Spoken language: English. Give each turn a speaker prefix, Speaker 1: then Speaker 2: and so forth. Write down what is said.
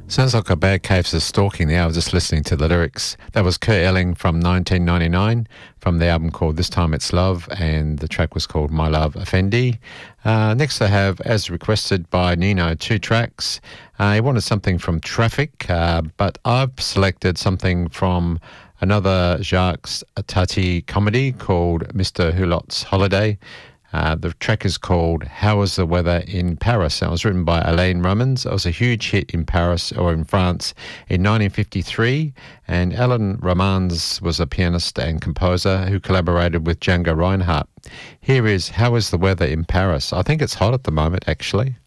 Speaker 1: Sounds like a bad case of stalking there. I was just listening to the lyrics. That was Kurt Elling from 1999 from the album called This Time It's Love, and the track was called My Love Effendi. Next I have, as requested by Nino, two tracks. He wanted something from Traffic, but I've selected something from another Jacques Tati comedy called Mr. Hulot's Holiday. The track is called How is the Weather in Paris? And it was written by Alain Romans. It was a huge hit in Paris, or in France, in 1953. And Alain Romans was a pianist and composer who collaborated with Django Reinhardt. Here is How is the Weather in Paris? I think it's hot at the moment, actually.